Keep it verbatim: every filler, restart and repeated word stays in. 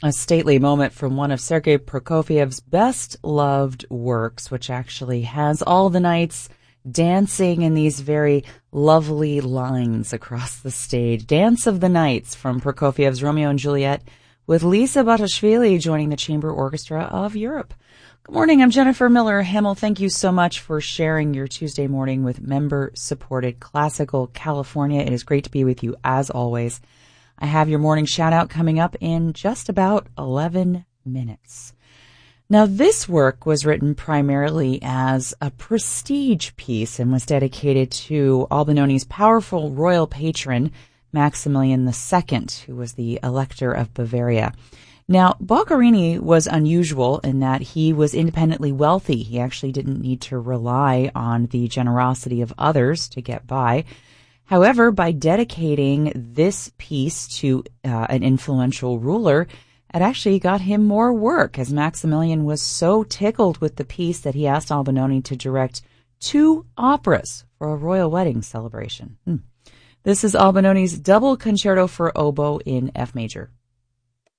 A stately moment from one of Sergei Prokofiev's best-loved works, which actually has all the knights dancing in these very lovely lines across the stage. Dance of the Knights from Prokofiev's Romeo and Juliet, with Lisa Batashvili joining the Chamber Orchestra of Europe. Good morning, I'm Jennifer Miller Himmel. Thank you so much for sharing your Tuesday morning with member-supported Classical California. It is great to be with you, as always. I have your morning shout-out coming up in just about eleven minutes. Now, this work was written primarily as a prestige piece and was dedicated to Albinoni's powerful royal patron, Maximilian the Second, who was the Elector of Bavaria. Now, Boccherini was unusual in that he was independently wealthy. He actually didn't need to rely on the generosity of others to get by. However, by dedicating this piece to uh, an influential ruler, it actually got him more work, as Maximilian was so tickled with the piece that he asked Albinoni to direct two operas for a royal wedding celebration. Hmm. This is Albinoni's Double Concerto for Oboe in F major.